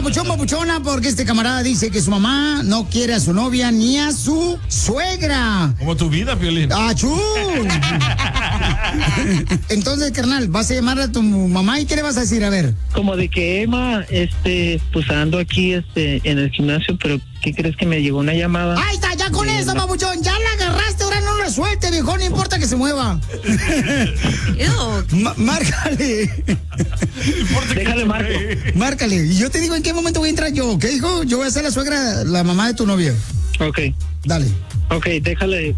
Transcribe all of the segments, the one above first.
papuchón, papuchona, porque este camarada dice que su mamá no quiere a su novia ni a su suegra. Como tu vida, Piolín. ¡Achú! Entonces, carnal, ¿vas a llamar a tu mamá y qué le vas a decir? A ver. Como de que Emma, pues ando aquí, en el gimnasio, pero ¿qué crees que me llegó una llamada? ¡Ahí está! ¡Ya con eso, papuchón! ¡Ya la agarraste! Ahora no la suelte, viejo. No importa que se mueva. Márcale. Déjale, marco. Márcale. Y yo te digo en qué momento voy a entrar yo. ¿Qué dijo? Yo voy a ser la suegra, la mamá de tu novio. Ok. Dale. Ok, déjale.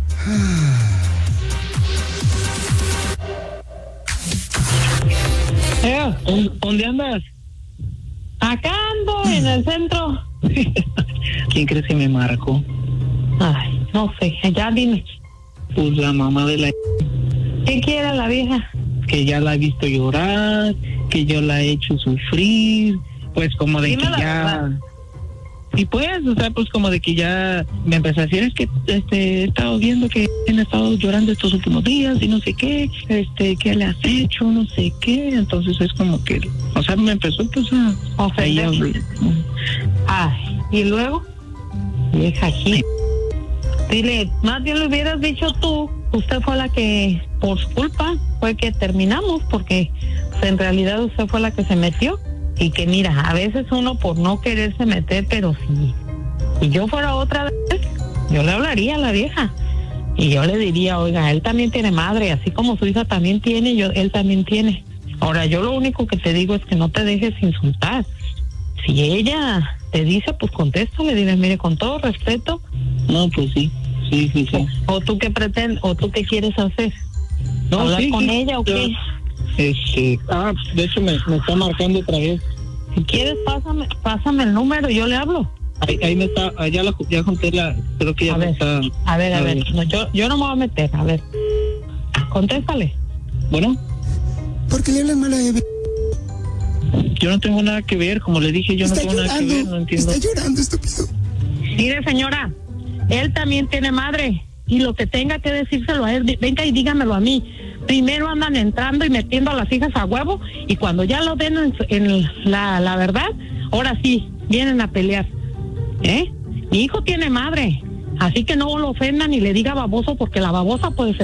¿Dónde andas? Acá ando en el centro. ¿Quién crees que me marcó? Ay, no sé, ya dime. Pues la mamá de la... ¿Qué quiere la vieja? Que ya la he visto llorar, que yo la he hecho sufrir, pues como de Dime que la ya... verdad. Y pues, o sea, pues como de que ya me empecé a decir, es que he estado viendo que han estado llorando estos últimos días y no sé qué, ¿qué le has hecho? No sé qué. Entonces es como que, o sea, me empezó pues a ofender. Ay, ¿y luego? Vieja aquí. Dile, más bien le hubieras dicho tú, usted fue la que, por su culpa, fue que terminamos, porque pues, en realidad usted fue la que se metió. Y que mira, a veces uno por no quererse meter, pero si yo fuera otra vez, yo le hablaría a la vieja y yo le diría, oiga, él también tiene madre, así como su hija también tiene, él también tiene. Ahora, yo lo único que te digo es que no te dejes insultar. Si ella te dice, pues contéstale, dile, mire, con todo respeto. No, pues sí. ¿O tú qué pretendes, o tú qué quieres hacer? No, ¿Hablar sí, con sí, ella o qué? De hecho me está marcando otra vez. Si quieres, pásame el número y yo le hablo. Ahí me está, ya conté creo que ya me está. A ver. No, yo no me voy a meter, a ver. Contéstale. Bueno. ¿Por qué le hablan mal a Eve? Yo no tengo nada que ver, como le dije, yo no tengo nada que ver, no entiendo. Está llorando, estúpido. Mire, señora, él también tiene madre y lo que tenga que decírselo a él, venga y dígamelo a mí. Primero andan entrando y metiendo a las hijas a huevo y cuando ya lo den en la verdad, ahora sí, vienen a pelear. Mi hijo tiene madre, así que no lo ofendan y le diga baboso porque la babosa puede ser